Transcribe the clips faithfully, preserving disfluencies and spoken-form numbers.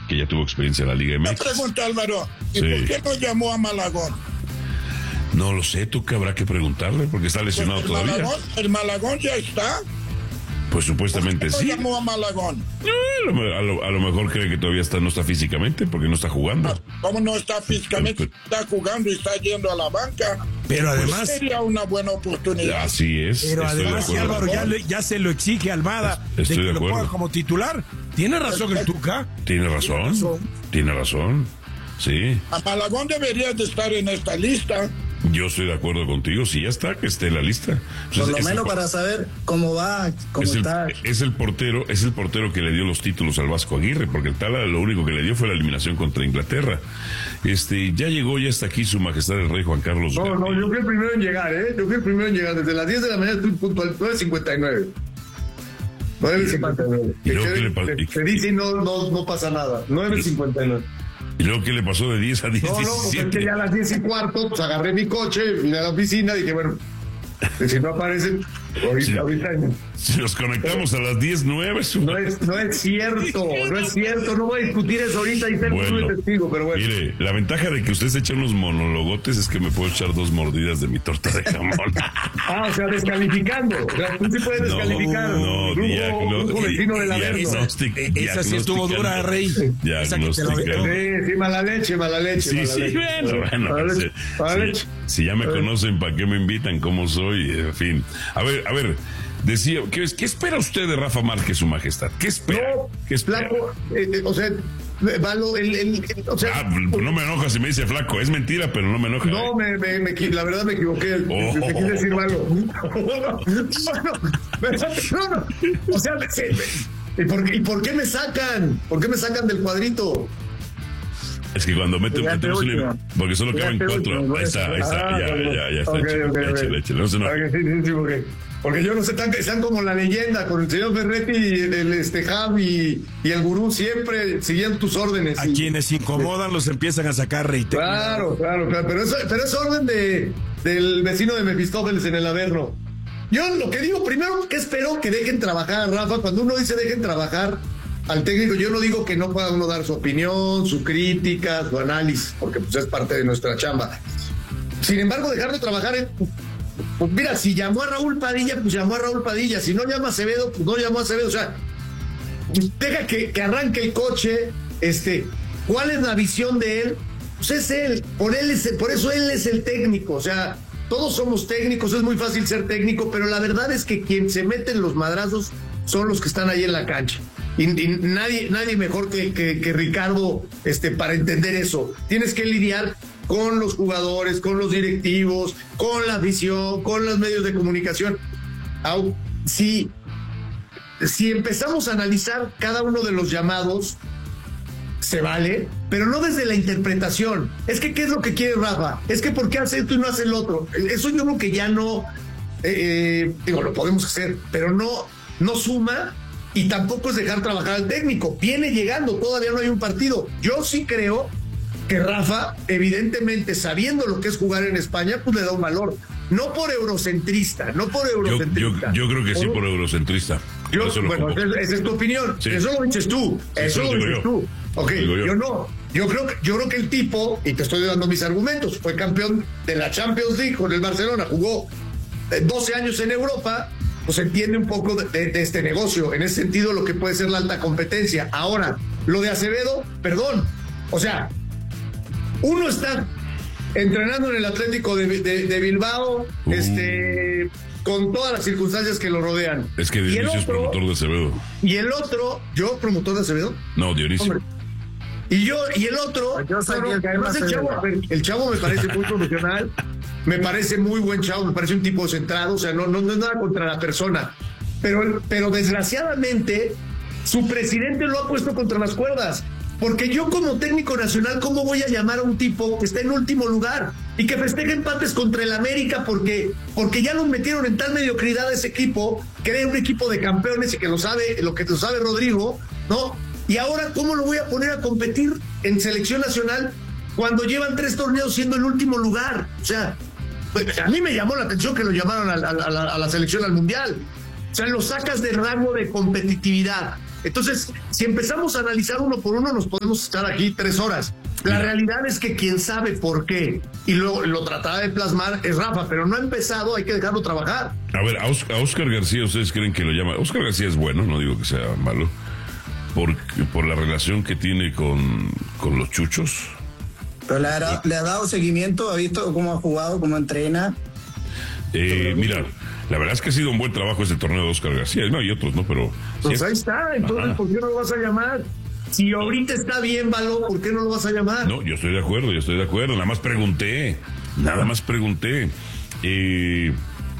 que ya tuvo experiencia en la Liga M X. Una pregunta, Álvaro, ¿y Sí. por qué no llamó a Malagón? No lo sé, tú que habrá que preguntarle, porque está lesionado el todavía. Malagón, el Malagón ya está. Pues supuestamente ¿Por qué sí. no llamó a Malagón? A lo, a lo- a lo mejor cree que todavía está, no está físicamente, porque no está jugando. ¿Cómo no está físicamente? Está jugando y está yendo a la banca. Pero Pues además, sería una buena oportunidad. Así es. pero estoy de además si acuerdo. Álvaro ya, le- ya se lo exige a Almada de Estoy que de lo acuerdo. ponga como titular. Tiene razón el Tuca. Tiene razón. razón. Tiene razón. Sí. A Malagón debería de estar en esta lista. Yo estoy de acuerdo contigo. Si ya está, que esté en la lista. Pues Por lo es- menos es- para saber cómo va, cómo Es el, está. es el portero, es el portero que le dio los títulos al Vasco Aguirre, porque el Tala lo único que le dio fue la eliminación contra Inglaterra. Este, ya llegó, ya está aquí su majestad el rey Juan Carlos. No, no, yo fui el primero en llegar, ¿eh? Yo fui el primero en llegar. Desde las diez de la mañana estoy puntual, nueve cincuenta y nueve. nueve cincuenta y nueve. ¿Y luego qué le pa- Te, y- te dice y no, no, no pasa nada. nueve cincuenta y nueve. ¿Y luego qué le pasó de diez a diez? No, no, pues es diecisiete? que ya a las diez y cuarto, pues agarré mi coche, vine a la oficina, dije, bueno, si no aparecen, ahorita, Sí. ahorita Si nos conectamos a las diez nueve, su- no es, no es cierto, no es cierto, no voy a discutir eso ahorita y tengo Bueno, un testigo, pero bueno. mire, la ventaja de que usted se echa unos monologotes es que me puedo echar dos mordidas de mi torta de jamón. Ah, o sea, descalificando. O sea, tú sí puedes No, descalificar. no, grupo, diagno- grupo vecino del di- Averno. diagnóstic- Eh, Esa sí estuvo dura, Rey. Esa que te lo- Diagnosticando. Sí, sí, mala leche, mala leche. Sí, mala sí, leche. bueno, bueno. Mala pues, leche, eh, mala sí, leche. si ya me conocen, ¿para qué me invitan? ¿Cómo soy? En fin. A ver, a ver. Decía, ¿qué, qué espera usted de Rafa Márquez, su majestad? ¿Qué espera? No, ¿Qué espera? flaco, eh, eh, o sea, Valo, el, el, el- o sea, Ah, pues no me enoja si me dice flaco. Es mentira, pero no me enoja. no, ¿eh? me, me, me equi- la verdad me equivoqué. Oh. Te quise decir Valo. No, no, o sea, me- se- me- ¿y, por, qué- ¿y por qué me sacan? ¿Por qué me sacan del cuadrito? Es que cuando mete, Fíjate, metemos un... último. Porque solo Fíjate, caben cuatro. último, Ahí está, ahí está. Ah, Ya, bueno. ya, ya está. Ok, Échale, ok, ok. échale, échale. No se enoje. Ok, sí, sí, sí, porque, porque yo no sé, tan, están como la leyenda con el señor Ferretti y el, el, este Javi y el gurú siempre siguiendo tus órdenes. A y- quienes incomodan los empiezan a sacar, Rey. Ten Claro, claro, claro, pero eso, pero es orden de, del vecino de Mefistófeles en el Averno. Yo lo que digo, primero que espero que dejen trabajar a Rafa. Cuando uno dice dejen trabajar al técnico, yo no digo que no pueda uno dar su opinión, su crítica, su análisis, porque pues es parte de nuestra chamba. Sin embargo, dejarlo trabajar en... Pues mira, si llamó a Raúl Padilla, pues llamó a Raúl Padilla. Si no llama a Acevedo, pues no llamó a Acevedo. O sea, deja que, que arranque el coche. Este, ¿cuál es la visión de él? Pues es él. Por él es, por eso él es el técnico. O sea, todos somos técnicos, es muy fácil ser técnico, pero la verdad es que quien se mete en los madrazos son los que están ahí en la cancha. Y, y nadie, nadie mejor que, que, que Ricardo este, para entender eso. Tienes que lidiar con los jugadores, con los directivos, con la afición, con los medios de comunicación. Au, si, si empezamos a analizar cada uno de los llamados, se vale, pero no desde la interpretación. Es que, ¿qué es lo que quiere Rafa? Es que, ¿por qué hace esto y no hace el otro? Eso yo creo que ya no, eh, digo, lo podemos hacer, pero no, no suma y tampoco es dejar trabajar al técnico. Viene llegando, todavía no hay un partido. Yo sí creo que Rafa, evidentemente, sabiendo lo que es jugar en España, pues le da un valor. No por eurocentrista, no por Yo, yo, eurocentrista. yo creo que sí por eurocentrista. Yo, Por eso lo bueno, convoco. esa esa es tu opinión. Sí. Eso lo dices tú. Sí, eso eso lo digo dices yo. tú. Ok, Digo yo. yo. no. Yo creo, que, yo creo que el tipo, y te estoy dando mis argumentos, fue campeón de la Champions League con el Barcelona, jugó eh, doce años en Europa, pues entiende un poco de, de- de este negocio. En ese sentido, lo que puede ser la alta competencia. Ahora, lo de Acevedo, perdón. O sea, uno está entrenando en el Atlético de, de- de Bilbao, Uh. este, con todas las circunstancias que lo rodean. Es que Y el Dionisio es otro- promotor de Acevedo. Y el otro, yo promotor de Acevedo, No, Dionisio. hombre. Y yo, y el otro, Yo soy no, no, el que además más el chavo, a ver, el chavo me parece muy profesional, me parece muy buen chavo, me parece un tipo centrado, o sea, no, no, no es nada contra la persona. Pero, pero desgraciadamente, su presidente lo ha puesto contra las cuerdas. Porque yo como técnico nacional, ¿cómo voy a llamar a un tipo que está en último lugar y que festeja empates contra el América porque, porque ya lo metieron en tal mediocridad a ese equipo, que era un equipo de campeones y que lo sabe, lo que lo sabe Rodrigo, ¿no? Y ahora, ¿cómo lo voy a poner a competir en selección nacional cuando llevan tres torneos siendo el último lugar? O sea, pues, a mí me llamó la atención que lo llamaron a, a- a la, a la selección al Mundial. O sea, lo sacas del rango de competitividad. Entonces, si empezamos a analizar uno por uno, nos podemos estar aquí tres horas. La Mira. realidad es que quien sabe por qué y lo, lo tratará de plasmar es Rafa, pero no ha empezado, hay que dejarlo trabajar. A ver, a Oscar García, ¿ustedes creen que lo llama? Oscar García es bueno, no digo que sea malo, por, por la relación que tiene con, con los chuchos. Pero le ha, le ha dado seguimiento, ha visto cómo ha jugado, cómo entrena. Eh, mira, la verdad es que ha sido un buen trabajo este torneo de Oscar García. No, hay otros, ¿no? Pero... Pues sí. ahí está, entonces, Ajá. ¿por qué no lo vas a llamar? Si ahorita está bien, Balón, ¿por qué no lo vas a llamar? No, yo estoy de acuerdo, yo estoy de acuerdo. Nada más pregunté, nada más pregunté. Eh,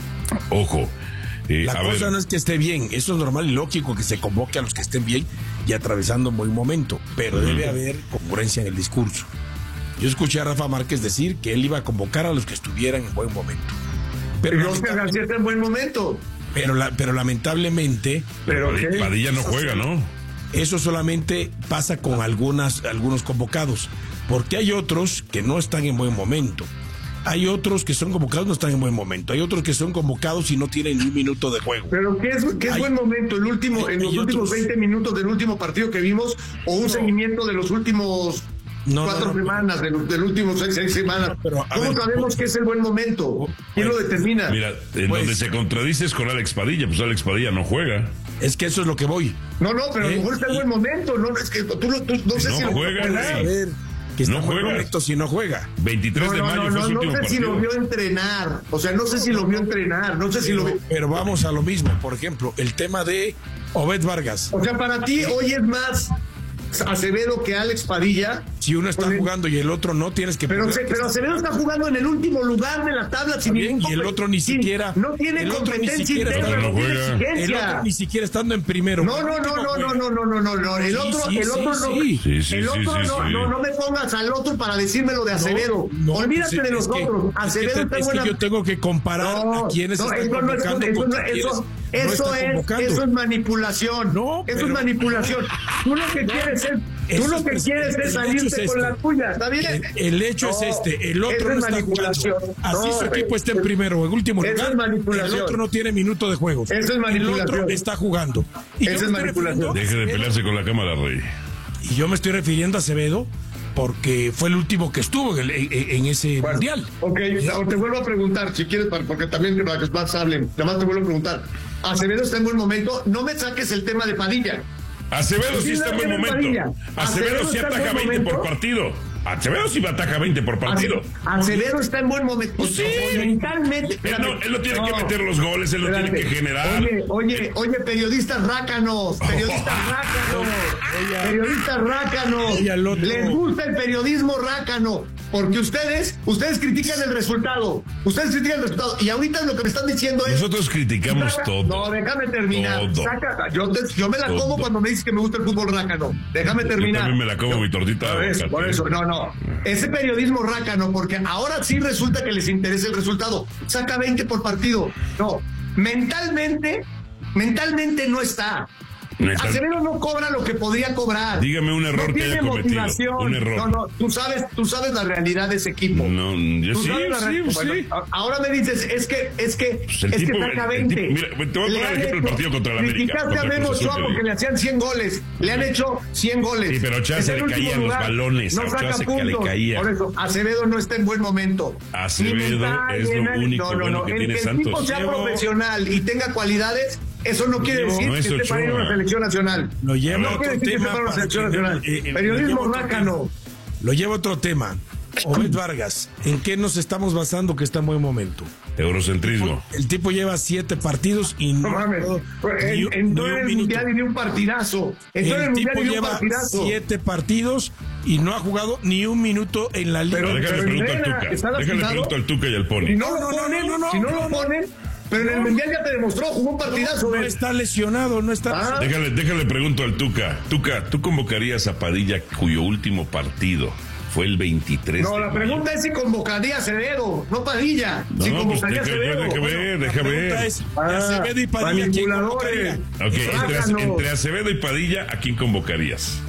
ojo. Eh, la cosa ver. no es que esté bien, eso es normal y lógico que se convoque a los que estén bien y atravesando un buen momento, pero uh-huh. debe haber congruencia en el discurso. Yo escuché a Rafa Márquez decir que él iba a convocar a los que estuvieran en buen momento. Pero Oscar García está en buen momento. Pero, la, pero lamentablemente... Pero Padilla, Padilla no juega, ¿no? Eso solamente pasa con algunas, algunos convocados, porque hay otros que no están en buen momento. Hay otros que son convocados y no están en buen momento. Hay otros que son convocados y no tienen ni un minuto de juego. Pero ¿qué es, qué es hay, buen momento? El último, hay, en los últimos otros... veinte minutos del último partido que vimos, o un no. seguimiento de los últimos no, cuatro no, no, semanas, pero... del, del último seis, seis semanas. Pero, ¿Cómo ver, sabemos pues, que es el buen momento? ¿Quién pues, lo determina? Mira, en pues, donde se contradices con Alex Padilla, pues Alex Padilla no juega. Es que eso es lo que voy. No, no, pero ¿Eh? a lo mejor está en buen momento. No, es que tú, tú, tú no sé no si juega, lo a ver, que está no juega. Momento, si no juega. veintitrés no, de no, mayo no, fue no, su no último sé partido. si lo vio entrenar. O sea, no sé si lo vio entrenar. No sé si pero, lo vio. Pero vamos a lo mismo. Por ejemplo, el tema de Obed Vargas. O sea, para ti hoy es más Acevedo que Alex Padilla. Si uno está Pues, jugando y el otro no, tienes que... Pero, se, pero Acevedo está jugando en el último lugar de la tabla. Sin bien, y el otro ni siquiera... No tiene el otro competencia ni siquiera interna, no tiene juega. exigencia. El otro ni siquiera estando en primero. No, no, no, no, no, no, no, no, no, no. El otro, sí, el otro sí, no. sí. Sí, sí, el otro sí, sí, no, sí. no, no me pongas al otro para decírmelo de Acevedo. No, no, Olvídate pues, de los que, otros. Acevedo es que, está es buena. que yo tengo que comparar No, a quienes no, están eso no es, convocando eso, contra eso, quienes eso, no eso están es, convocando. eso es manipulación. No, eso pero, es manipulación. Tú lo que no, quieres es, eso tú lo que es, quieres es salirte es este. con la tuya. ¿Está bien? El, el hecho no, es este. El otro eso no es está manipulación. jugando. Así No, su equipo es, está en primero o en último eso lugar. Es manipulación. El otro no tiene minuto de juego. Eso es manipulación. El otro está jugando. Y eso es manipulación. Deje de pelearse con la cámara, Rey. Y yo me estoy refiriendo a Acevedo porque fue el último que estuvo en, en, en ese bueno, mundial. Ok, te vuelvo a preguntar, si quieres, porque también para que más hablen, nada más te vuelvo a preguntar. Acevedo está en buen momento, no me saques el tema de Padilla. Acevedo sí está en buen momento. Acevedo, Acevedo sí ataca veinte momento. por partido. Acevedo sí ataca veinte por partido. Acevedo está en buen momento. Pues sí. Mentalmente. Él no, él no tiene no, que meter los goles, él lo tiene que generar. Oye, oye, oye, periodistas rácanos, periodistas oh. rácanos, oye, periodistas rácanos. Les gusta el periodismo rácano. Porque ustedes, ustedes critican el resultado. Ustedes critican el resultado. Y ahorita lo que me están diciendo es... Nosotros criticamos saca, todo. No, déjame terminar. Saca, yo, te, yo me la todo. como cuando me dices que me gusta el fútbol rácano. Déjame terminar. Yo también me la como yo, mi tortita. Por eso, por eso, no, no. Ese periodismo rácano, porque ahora sí resulta que les interesa el resultado. Saca veinte por partido. No, mentalmente, mentalmente no está. Acevedo no cobra lo que podría cobrar. Dígame un error no que haya cometido. Un error. No, no, tú sabes, tú sabes la realidad de ese equipo. No, yo sí, sí, bueno, sí. Ahora me dices, es que, es que, pues el es tipo, que saca el, veinte. El tipo, mira, te voy a poner el ejemplo del partido contra la América. Criticaste a Memo Ochoa porque le hacían cien goles. Le han hecho cien goles. Sí, pero Ochoa se le caían los balones. No saca puntos. Le caía. Por eso, Acevedo no está en buen momento. Acevedo es lo único no, no, bueno no. que El tiene que el Santos. tipo sea profesional y tenga cualidades, eso no quiere decir que esté para ir a una selección nacional. Lo lleva no quiere decir que esté para una selección nacional. Periodismo rácano. Lo lleva otro tema. Obed Vargas, ¿en qué nos estamos basando que está en buen momento? Eurocentrismo. El, el tipo lleva siete partidos y no... No mames, en, en, en el Mundial y un partidazo. El, el tipo lleva siete partidos y no ha jugado ni un minuto en la liga. Pero déjale preguntar al Tuca. Déjale preguntar al Tuca y al Pony. Si no, no, no, no, no, si no lo ponen... Pero en el Mundial ya te demostró, jugó un partidazo. No, no está lesionado, no está... Ah. Déjale, déjale pregunto al Tuca. Tuca, ¿tú convocarías a Padilla cuyo último partido fue el veintitrés? No, la pregunta es si convocaría a Acevedo, no Padilla. No, si no, convocaría pues a Acevedo. Deja ver, deja ver. Es, ah, Acevedo y Padilla, ¿quién convocaría? Ok, entre, entre Acevedo y Padilla, ¿a quién convocarías?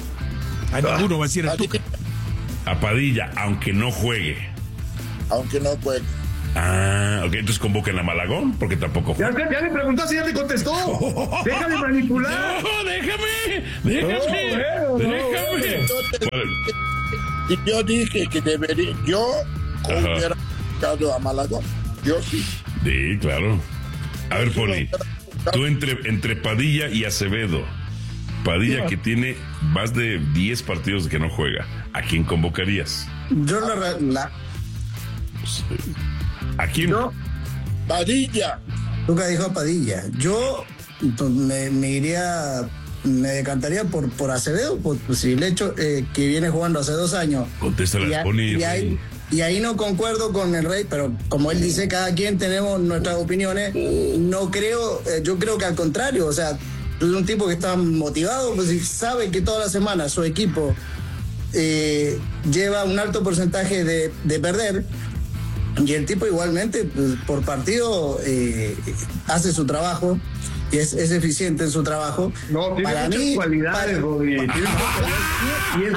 A ninguno, va a decir el Tuca. A Padilla, aunque no juegue. Aunque no juegue. Ah, ok, entonces convocan a Malagón, porque tampoco Ya, juega. ya le preguntaste y ya te contestó. Deja de manipular. No, déjame, déjame, No, bueno, déjame. Bueno, Y yo dije que debería, yo hubiera buscado a Malagón. Yo sí. sí, claro. A ver, Poli, tú entre, entre Padilla y Acevedo, Padilla que tiene más de diez partidos que no juega, ¿a quién convocarías? Yo la, la ¿A quién? yo, Padilla. Luca dijo a Padilla. Yo pues, me, me iría, me decantaría por, por Acevedo, por, pues, si el hecho eh, que viene jugando hace dos años. Contéstale Y, al a- Poli. y ahí, y ahí no concuerdo con el Rey, pero como él dice, cada quien tenemos nuestras opiniones. No creo, eh, yo creo que al contrario, o sea, es un tipo que está motivado, pues y sabe que toda la semana su equipo eh, lleva un alto porcentaje de, de perder. Y el tipo igualmente, pues, por partido, eh, hace su trabajo y es, es eficiente en su trabajo. No, tiene Para muchas mí, cualidades, para- Rodri. Tiene muchas cualidades. Y es,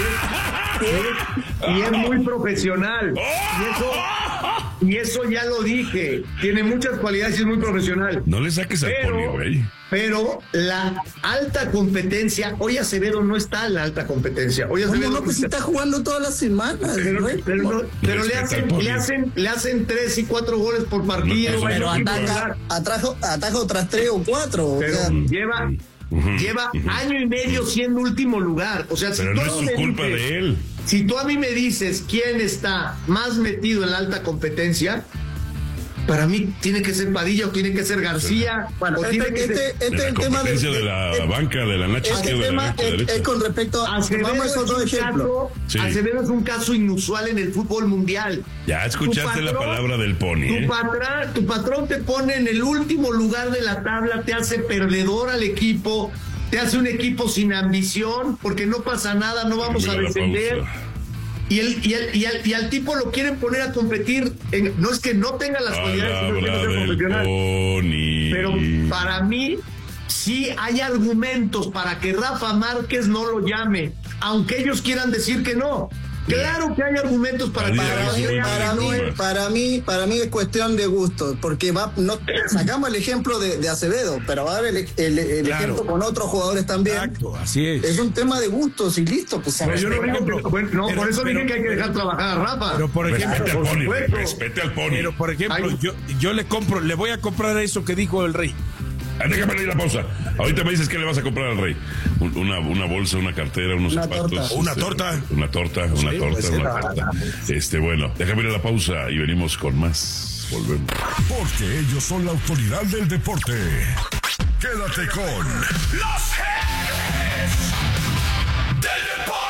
y es- y es muy profesional. Y eso, y eso ya lo dije. Tiene muchas cualidades y es muy profesional. No le saques al Pero- Poli, güey. Pero la alta competencia, hoy Acevedo no está en la alta competencia. Hoy ¿Cómo Acevedo no? Pues si está jugando todas las semanas. pero, Rey. pero no- pero le, Respeta al hacen, Poli. le hacen le hacen tres y cuatro goles por partido. No, Pero Bueno, ataca, atajo, atajo tras tres o cuatro. O pero sea, lleva lleva año y medio siendo último lugar. O sea, si Pero tú no a es mí su me culpa dices- de él. Si tú a mí me dices quién está más metido en la alta competencia, para mí tiene que ser Padilla o tiene que ser García. bueno, o este, tiene que este, ser... este De es la el tema de, competencia de la de- banca, de la Nacha este izquierda, de la tema Nacha es, derecha. es con respecto a Acevedo vamos a es, esos dos un ejemplos. caso, Sí. Acevedo es un caso inusual en el fútbol mundial. Ya escuchaste Tu la patrón- palabra del Pony, Tu, ¿eh? patrón, tu patrón te pone en el último lugar de la tabla, te hace perdedor al equipo, te hace un equipo sin ambición, porque no pasa nada, no vamos a Mira la descender. pausa. Y, el, y, el, y, al, y al tipo lo quieren poner a competir. En, no es que no tenga las cualidades, sino que no Palabra sea del profesional. Pony. Pero para mí, sí hay argumentos para que Rafa Márquez no lo llame, aunque ellos quieran decir que no. Claro que hay argumentos para que Para Rafa mí- Márquez Para no mí, es. para mí, para mí es cuestión de gusto, porque va, no, sacamos el ejemplo de, de Acevedo, pero va a haber el, el- el Claro. ejemplo con otros jugadores también. Exacto, así es. Es un tema de gustos y listo, pues Pero yo no Pero, digo que- bueno, no, pero- por eso pero- dije que hay que dejar trabajar a Rafa. Pero por ejemplo, Respete al por Pony, güey, supuesto. respete al Pony. pero por ejemplo, Ay. yo, yo le compro, le voy a comprar eso que dijo el Rey. Ah, déjame ir la pausa. Ahorita me dices qué le vas a comprar al Rey. Un- Una, una bolsa, una cartera, unos Una zapatos. torta. Una este, torta. Una torta, una Sí, torta, puede ser. una torta. Este, bueno, déjame ir a la pausa y venimos con más. Volvemos. Porque ellos son la autoridad del deporte. Quédate con los jefes del deporte.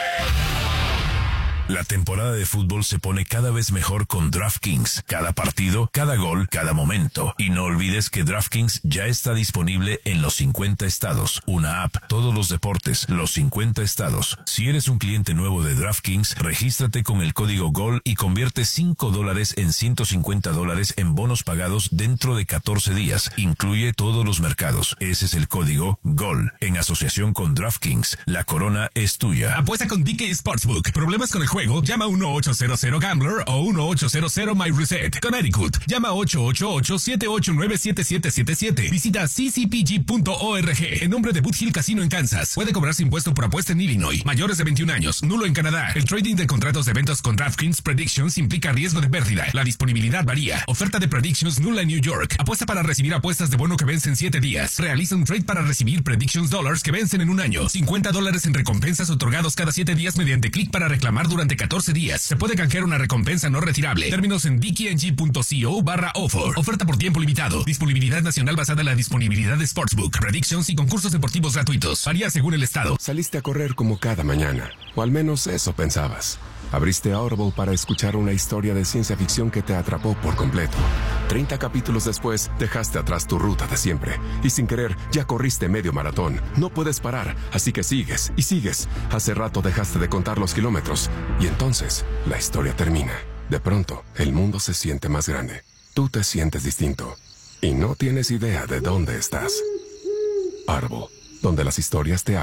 La temporada de fútbol se pone cada vez mejor con DraftKings. Cada partido, cada gol, cada momento. Y no olvides que DraftKings ya está disponible en los cincuenta estados. Una app, todos los deportes, los cincuenta estados. Si eres un cliente nuevo de DraftKings, regístrate con el código GOL y convierte cinco dólares en ciento cincuenta dólares en bonos pagados dentro de catorce días. Incluye todos los mercados.Ese es el código GOL. En asociación con DraftKings, la corona es tuya. Apuesta con D K Sportsbook. ¿Problemas con el juego? Llama uno ocho cero cero Gambler o uno ocho cero cero My Reset. Connecticut. Llama ocho ocho ocho, siete ocho nueve, siete siete siete siete. Visita c c p g punto org. En nombre de Boot Hill Casino en Kansas. Puede cobrarse impuesto por apuesta en Illinois. Mayores de veintiún años. Nulo en Canadá. El trading de contratos de eventos con DraftKings Predictions implica riesgo de pérdida. La disponibilidad varía. Oferta de Predictions nula en New York. Apuesta para recibir apuestas de bono que vencen siete días. Realiza un trade para recibir Predictions Dollars que vencen en un año. cincuenta dólares en recompensas otorgados cada siete días mediante clic para reclamar durante catorce días. Se puede canjear una recompensa no retirable. Términos en d k n g punto co barra offer. Oferta por tiempo limitado. Disponibilidad nacional basada en la disponibilidad de Sportsbook, Predictions y concursos deportivos gratuitos. Varía según el estado. Saliste a correr como cada mañana, o al menos eso pensabas. Abriste Audible para escuchar una historia de ciencia ficción que te atrapó por completo. treinta capítulos después, dejaste atrás tu ruta de siempre. Y sin querer, ya corriste medio maratón. No puedes parar, así que sigues y sigues. Hace rato dejaste de contar los kilómetros. Y entonces, la historia termina. De pronto, el mundo se siente más grande. Tú te sientes distinto. Y no tienes idea de dónde estás. Audible, donde las historias te hablan.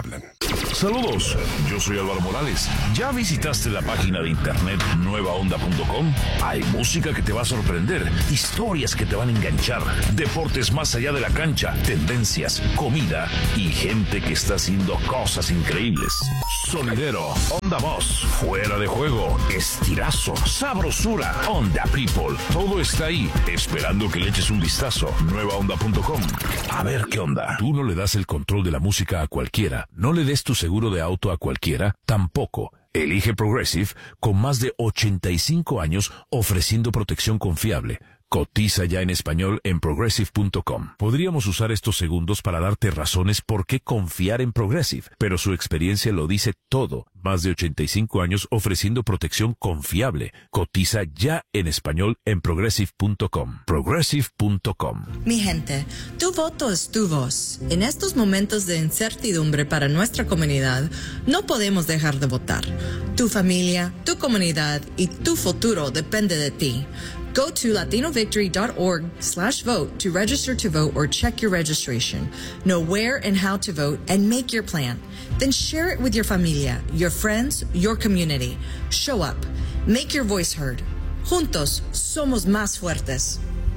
Saludos, yo soy Álvaro Morales. ¿Ya visitaste la página de internet nueva onda punto com? Hay música que te va a sorprender, historias que te van a enganchar, deportes más allá de la cancha, tendencias, comida y gente que está haciendo cosas increíbles. Sonidero, Onda Voz, fuera de juego, estirazo, sabrosura, Onda People. Todo está ahí, esperando que le eches un vistazo. nueva onda punto com. A ver qué onda. Tú no le das el control de la música a cualquiera. No le des tu seguro de auto a cualquiera. Tampoco. Elige Progressive con más de ochenta y cinco años ofreciendo protección confiable. Cotiza ya en español en progressive punto com. Podríamos usar estos segundos para darte razones por qué confiar en Progressive, pero su experiencia lo dice todo. Más de ochenta y cinco años ofreciendo protección confiable. Cotiza ya en español en progressive punto com. progressive punto com. Mi gente, tu voto es tu voz. En estos momentos de incertidumbre para nuestra comunidad, no podemos dejar de votar. Tu familia, tu comunidad y tu futuro depende de ti. Go to latinovictory.org slash vote to register to vote or check your registration. Know where and how to vote and make your plan. Then share it with your familia, your friends, your community. Show up. Make your voice heard. Juntos somos más fuertes.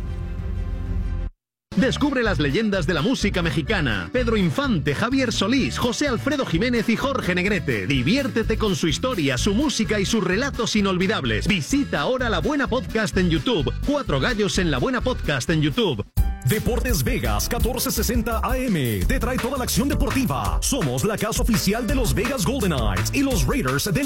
Descubre las leyendas de la música mexicana. Pedro Infante, Javier Solís, José Alfredo Jiménez y Jorge Negrete. Diviértete con su historia, su música y sus relatos inolvidables. Visita ahora La Buena Podcast en YouTube. Cuatro Gallos en La Buena Podcast en YouTube. Deportes Vegas catorce sesenta A M te trae toda la acción deportiva. Somos la casa oficial de los Vegas Golden Knights y los Raiders de la